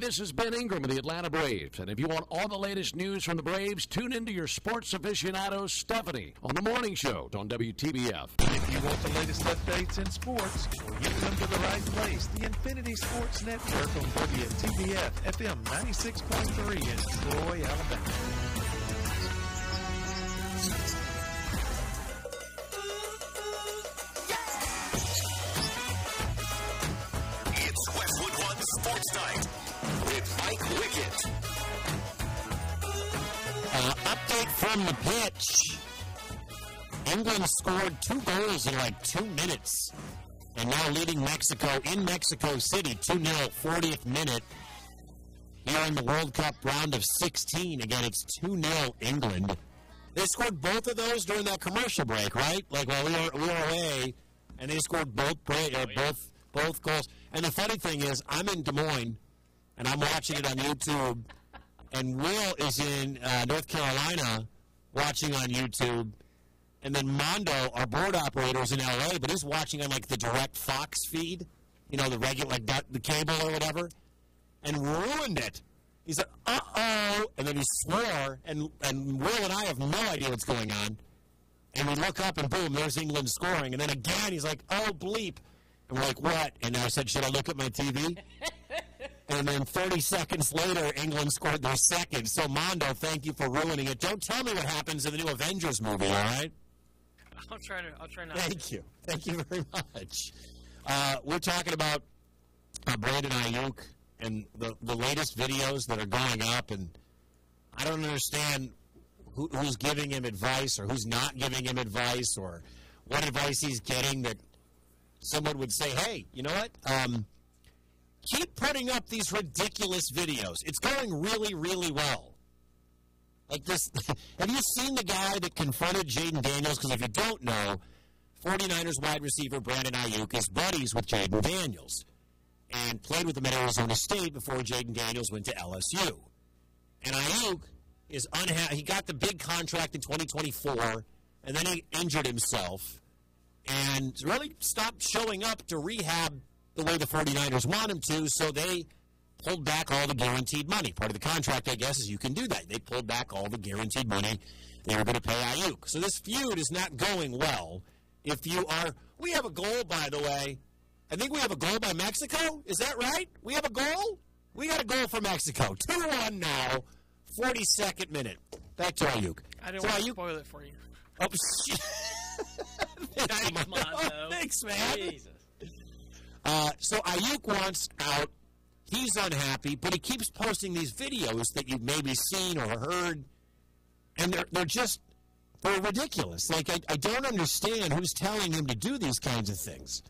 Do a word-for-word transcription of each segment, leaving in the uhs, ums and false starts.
this is Ben Ingram of the Atlanta Braves. And if you want all the latest news from the Braves, tune into your sports aficionado, Stephanie, on the morning show on W T B F. If you want the latest updates in sports, well, you come to the right place. The Infinity Sports Network on W T B F F M ninety-six point three in Troy, Alabama. Sports Night with Mike Wickett. Uh, update from the pitch. England scored two goals in like two minutes and now leading Mexico in Mexico City two nil, fortieth minute. Here in the World Cup round of sixteen. Again, it's two nil England. They scored both of those during that commercial break, right? Like while we were, we were away, and they scored both break, uh, both both goals. And the funny thing is, I'm in Des Moines, and I'm watching it on YouTube, and Will is in uh, North Carolina watching on YouTube, and then Mondo, our board operator, is in L A, but he's watching on, like, the direct Fox feed, you know, the regular, like, that, the cable or whatever, and ruined it. He said, uh-oh, and then he swore, and, and Will and I have no idea what's going on, and we look up, and boom, there's England scoring, and then again, he's like, oh, bleep. And we're like, what? And I said, should I look at my T V? And then thirty seconds later, England scored their second. So, Mondo, thank you for ruining it. Don't tell me what happens in the new Avengers movie, all right? I'll try to. I'll try not. Thank you. Thank you very much. Uh, we're talking about uh, Brandon Ayuk and the, the latest videos that are going up. And I don't understand who, who's giving him advice or who's not giving him advice or what advice he's getting that someone would say, hey, you know what? Um, keep putting up these ridiculous videos. It's going really, really well. Like this, have you seen the guy that confronted Jaden Daniels? Because if you don't know, 49ers wide receiver Brandon Ayuk is buddies with Jaden Daniels and played with him at Arizona State before Jaden Daniels went to L S U. And Ayuk is unhappy. He got the big contract in twenty twenty-four, and then he injured himself and really stopped showing up to rehab the way the 49ers want him to, so they pulled back all the guaranteed money. Part of the contract, I guess, is you can do that. They pulled back all the guaranteed money they were going to pay Ayuk. So this feud is not going well. If you are, we have a goal, by the way. I think we have a goal by Mexico. Is that right? We have a goal? We got a goal for Mexico. two one now, forty-second minute. Back to Ayuk. I didn't so want Ayuk, to spoil it for you. Oh, shit. Thanks, Mondo. Thanks, man. Jesus. Uh, so Ayuk wants out. He's unhappy, but he keeps posting these videos that you've maybe seen or heard, and they're they're just they're ridiculous. Like I, I don't understand who's telling him to do these kinds of things.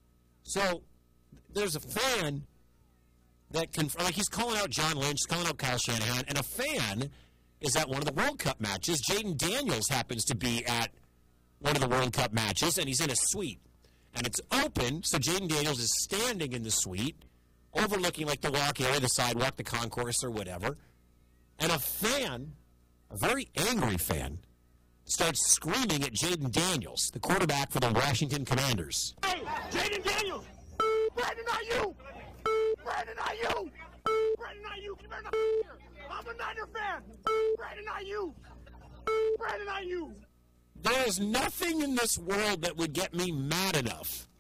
So there's a fan that can like he's calling out John Lynch, calling out Kyle Shanahan, and a fan is at one of the World Cup matches. Jaden Daniels happens to be at one of the World Cup matches, and he's in a suite. And it's open, so Jaden Daniels is standing in the suite, overlooking like the walk area, the sidewalk, the concourse, or whatever. And a fan, a very angry fan, starts screaming at Jaden Daniels, the quarterback for the Washington Commanders. Hey, Jaden Daniels! Brandon Ayuk! Brandon Ayuk! Brandon Ayuk, you better not here! I'm a Niner fan! Brandon Ayuk! Brandon Ayuk! There is nothing in this world that would get me mad enough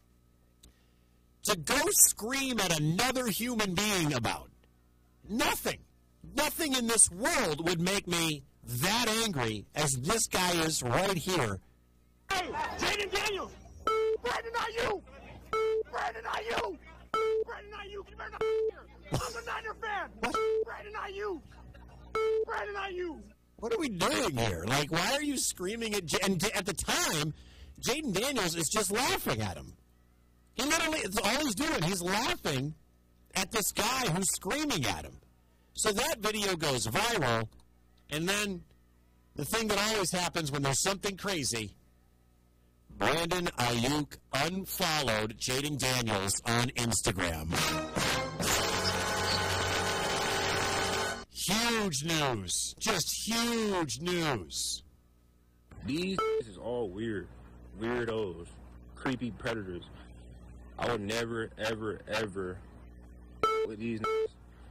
to go scream at another human being about. Nothing. Nothing in this world would make me that angry as this guy is right here. Hey, Jaden Daniels! Brandon Ayuk! Brandon Ayuk! Brandon Ayuk, you better not here! I'm a Niner fan! What? Brandon Ayuk! Brandon Ayuk! What are we doing here? Like, why are you screaming at J- And at the time, Jaden Daniels is just laughing at him. He literally, it's all he's doing. He's laughing at this guy who's screaming at him. So that video goes viral, and then the thing that always happens when there's something crazy, Brandon Ayuk unfollowed Jaden Daniels on Instagram. Huge news. Just huge news. These is all weird. Weirdos. Creepy predators. I would never, ever, ever with these.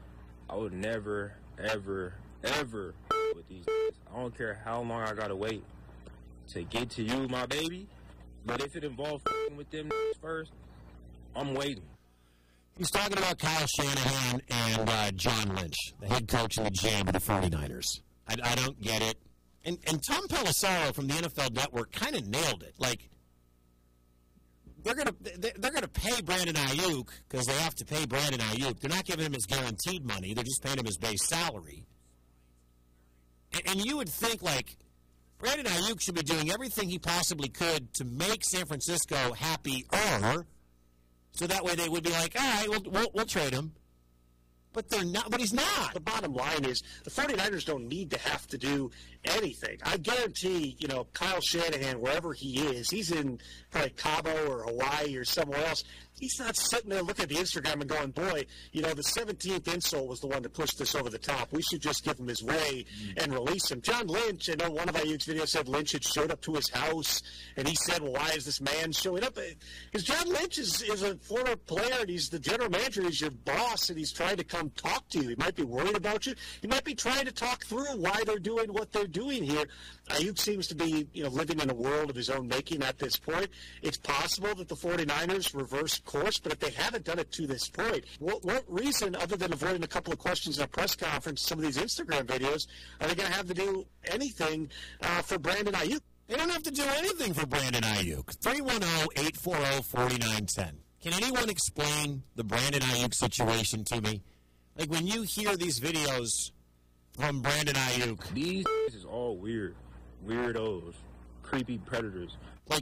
I would never, ever, ever with these. I don't care how long I gotta wait to get to you, my baby. But if it involves with them first, I'm waiting. He's talking about Kyle Shanahan and uh, John Lynch, the head coach and the G M of the 49ers. I, I don't get it. And, and Tom Pelissero from the N F L Network kind of nailed it. Like, they're going to they're going to pay Brandon Ayuk because they have to pay Brandon Ayuk. They're not giving him his guaranteed money. They're just paying him his base salary. And, and you would think, like, Brandon Ayuk should be doing everything he possibly could to make San Francisco happier, so that way they would be like, all right, we'll, we'll, we'll trade him. But they're not. But he's not. The bottom line is the 49ers don't need to have to do anything. I guarantee, you know, Kyle Shanahan, wherever he is, he's in probably Cabo or Hawaii or somewhere else. He's not sitting there looking at the Instagram and going, boy, you know, the seventeenth insult was the one that pushed this over the top. We should just give him his way and release him. John Lynch, I know one of Ayuk's videos said Lynch had showed up to his house, and he said, well, why is this man showing up? Because John Lynch is, is a former player, and he's the general manager, he's your boss, and he's trying to come talk to you. He might be worried about you. He might be trying to talk through why they're doing what they're doing here. Ayuk seems to be, you know, living in a world of his own making at this point. It's possible that the 49ers reverse course, but if they haven't done it to this point, what, what reason, other than avoiding a couple of questions in a press conference, some of these Instagram videos, are they going to have to do anything uh, for Brandon Ayuk? They don't have to do anything for Brandon Ayuk. three one zero, eight four zero, four nine one zero. Can anyone explain the Brandon Ayuk situation to me? Like, when you hear these videos from Brandon Ayuk, These is all weird. Weirdos. Creepy predators. like,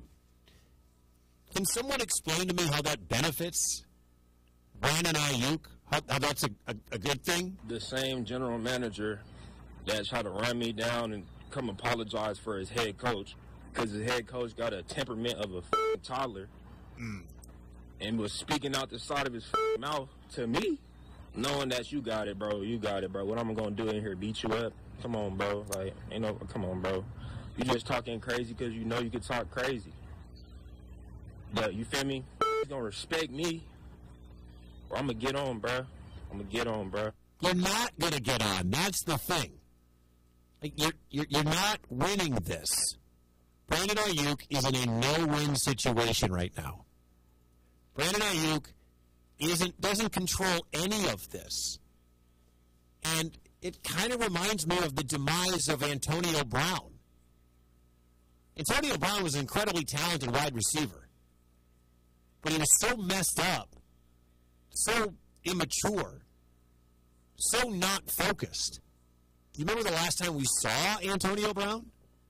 can someone explain to me how that benefits Brandon Ayuk? How, how that's a, a, a good thing? The same general manager that tried to run me down and come apologize for his head coach because his head coach got a temperament of a f***ing toddler Mm. and was speaking out the side of his f***ing mouth to me, knowing that you got it, bro. You got it, bro. What I'm going to do in here, beat you up? Come on, bro. Like, ain't no, come on, bro. You just talking crazy because you know you can talk crazy. But, you feel me? He's going to respect me, or I'm going to get on, bro. I'm going to get on, bro. You're not going to get on. That's the thing. Like, you're, you're, you're not winning this. Brandon Ayuk is in a no-win situation right now. Brandon Ayuk isn't doesn't control any of this. And it kind of reminds me of the demise of Antonio Brown. Antonio Brown was an incredibly talented wide receiver. But he was so messed up, so immature, so not focused. You remember the last time we saw Antonio Brown?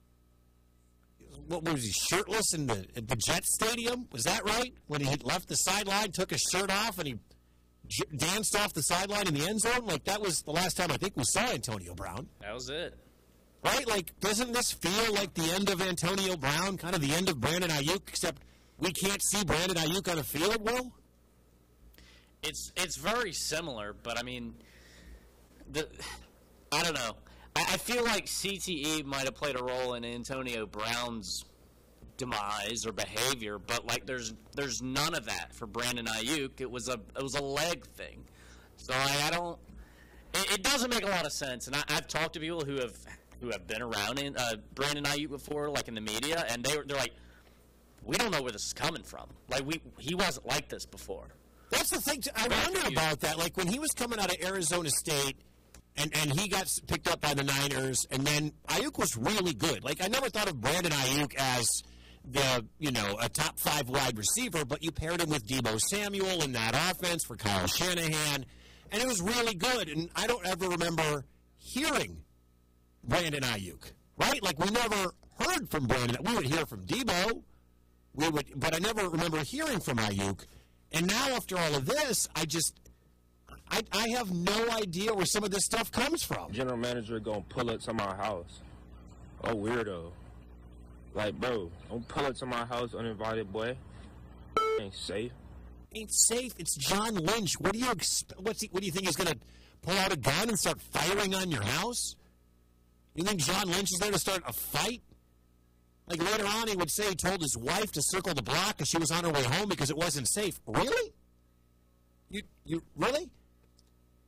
What was he, shirtless in the at the Jets Stadium? Was that right? When he had left the sideline, took his shirt off, and he j- danced off the sideline in the end zone? Like, that was the last time I think we saw Antonio Brown. That was it. Right? Like, doesn't this feel like the end of Antonio Brown, kind of the end of Brandon Ayuk, except we can't see Brandon Ayuk on the field, Will? It's it's very similar, but I mean, the I don't know. I, I feel like C T E might have played a role in Antonio Brown's demise or behavior, but like there's there's none of that for Brandon Ayuk. It was a it was a leg thing, so I, I don't. It, it doesn't make a lot of sense, and I, I've talked to people who have who have been around in, uh, Brandon Ayuk before, like in the media, and they they're like, we don't know where this is coming from. Like we he wasn't like this before. That's the thing. I wonder about that. Like, when he was coming out of Arizona State, and, and he got picked up by the Niners, and then Ayuk was really good. Like, I never thought of Brandon Ayuk as the, you know, a top five wide receiver, but you paired him with Deebo Samuel in that offense for Kyle Shanahan, and it was really good. And I don't ever remember hearing Brandon Ayuk, right? Like, we never heard from Brandon. We would hear from Deebo, we would, but I never remember hearing from Ayuk. And now, after all of this, I just, I, I have no idea where some of this stuff comes from. General manager gonna pull up to my house. Oh, weirdo. Like, bro, don't pull up to my house uninvited, boy. Ain't safe. Ain't safe. It's John Lynch. What do you expect? What's he, what do you think he's going to pull out a gun and start firing on your house? You think John Lynch is there to start a fight? Like, later on, he would say he told his wife to circle the block because she was on her way home because it wasn't safe. Really? You, you, really?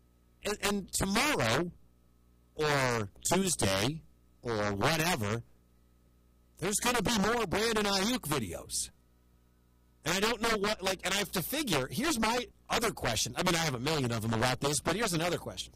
and, and tomorrow or Tuesday or whatever, there's going to be more Brandon Ayuk videos. And I don't know what, like, and I have to figure, here's my other question. I mean, I have a million of them about this, but here's another question.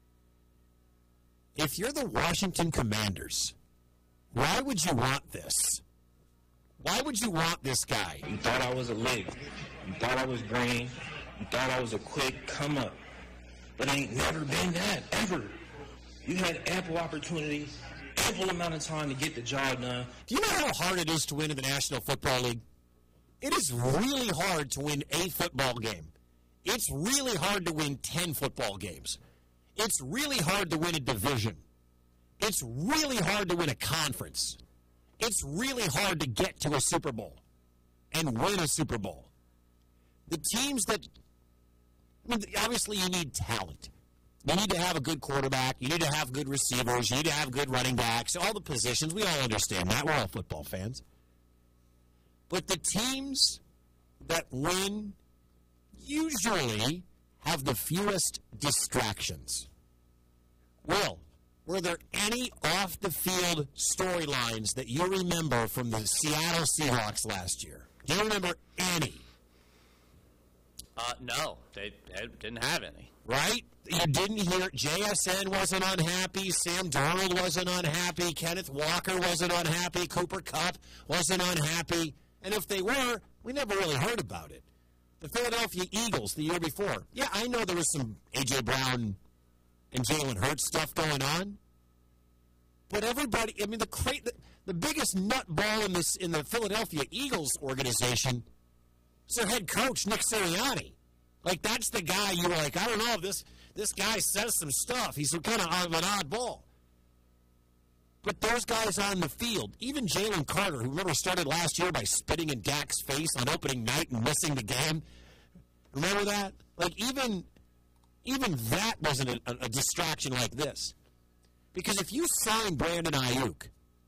If you're the Washington Commanders, why would you want this? Why would you want this guy? You thought I was a lick. You thought I was green. You thought I was a quick come up. But I ain't never been that, ever. You had ample opportunities, ample amount of time to get the job done. Do you know how hard it is to win in the National Football League? It is really hard to win a football game. It's really hard to win ten football games. It's really hard to win a division. It's really hard to win a conference. It's really hard to get to a Super Bowl and win a Super Bowl. The teams that, I mean, obviously you need talent. You need to have a good quarterback. You need to have good receivers. You need to have good running backs. All the positions. We all understand that. We're all football fans. But the teams that win usually have the fewest distractions. Will, were there any off-the-field storylines that you remember from the Seattle Seahawks last year? Do you remember any? Uh, no, they, they didn't have any. Right? You didn't hear J S N wasn't unhappy, Sam Darnold wasn't unhappy, Kenneth Walker wasn't unhappy, Cooper Kupp wasn't unhappy. And if they were, we never really heard about it. The Philadelphia Eagles the year before. Yeah, I know there was some A J. Brown and Jalen Hurts stuff going on. But everybody, I mean, the cra- the, the biggest nutball in this in the Philadelphia Eagles organization is their head coach, Nick Sirianni. Like, that's the guy you were like, I don't know, if this, this guy says some stuff. He's kind of an oddball. But those guys on the field, even Jalen Carter, who remember started last year by spitting in Dak's face on opening night and missing the game. Remember that? Like, even even that wasn't a, a distraction like this. Because if you sign Brandon Ayuk,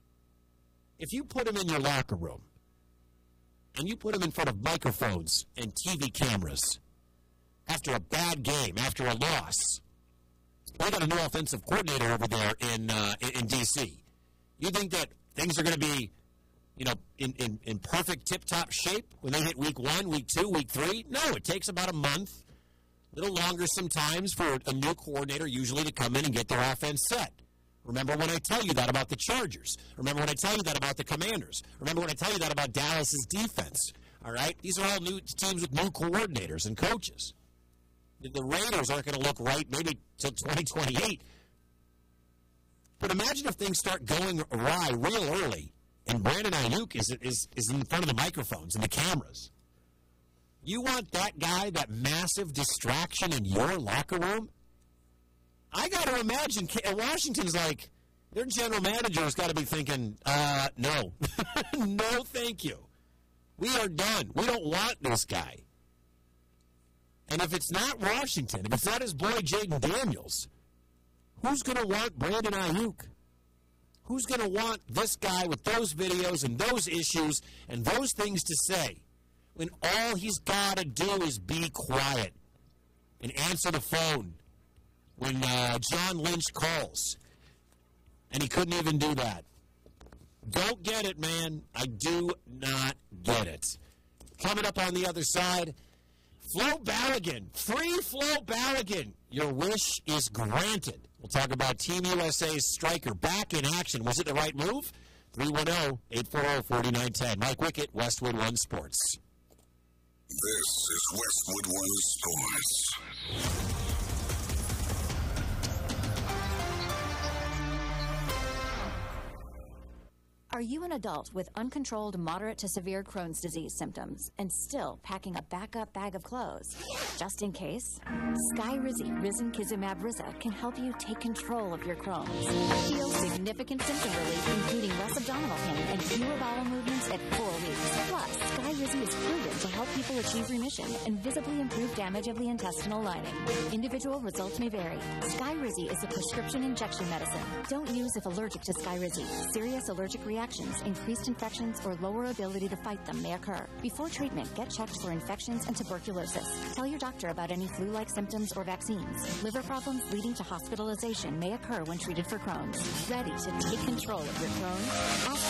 if you put him in your locker room, and you put him in front of microphones and T V cameras after a bad game, after a loss, we got a new offensive coordinator over there in uh, in D C You think that things are going to be, you know, in, in, in perfect tip-top shape when they hit week one, week two, week three? No, it takes about a month, a little longer sometimes for a new coordinator usually to come in and get their offense set. Remember when I tell you that about the Chargers. Remember when I tell you that about the Commanders. Remember when I tell you that about Dallas's defense. All right? These are all new teams with new coordinators and coaches. The Raiders aren't going to look right maybe till twenty twenty-eight. But imagine if things start going awry real early, and Brandon Ayuk is, is, is in front of the microphones and the cameras. You want that guy, that massive distraction in your locker room? I got to imagine Washington's like, their general manager's got to be thinking, uh, no. No, thank you. We are done. We don't want this guy. And if it's not Washington, if it's not his boy Jaden Daniels, who's going to want Brandon Ayuk? Who's going to want this guy with those videos and those issues and those things to say when all he's got to do is be quiet and answer the phone when uh, John Lynch calls? And he couldn't even do that. Don't get it, man. I do not get it. Coming up on the other side, Flo Balogun, free Flo Balogun. Your wish is granted. We'll talk about Team U S A's striker back in action. Was it the right move? three one zero, eight four zero, four nine one zero. Mike Wickett, Westwood One Sports. This is Westwood One Sports. Are you an adult with uncontrolled moderate to severe Crohn's disease symptoms and still packing a backup bag of clothes? Just in case, Skyrizi Risankizumab Riza can help you take control of your Crohn's. Feel significant symptom relief, including less abdominal pain and fewer bowel movements at four weeks. Plus, Skyrizi Skyrizi is proven to help people achieve remission and visibly improve damage of the intestinal lining. Individual results may vary. Skyrizi is a prescription injection medicine. Don't use if allergic to Skyrizi. Serious allergic reactions, increased infections, or lower ability to fight them may occur. Before treatment, get checked for infections and tuberculosis. Tell your doctor about any flu-like symptoms or vaccines. Liver problems leading to hospitalization may occur when treated for Crohn's. Ready to take control of your Crohn's? Ask